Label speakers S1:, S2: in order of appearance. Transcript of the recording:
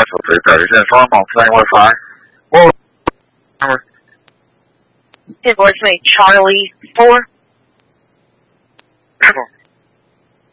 S1: feel free to grab your phone on playing Wi-Fi. Well,
S2: It was me, Charlie 4.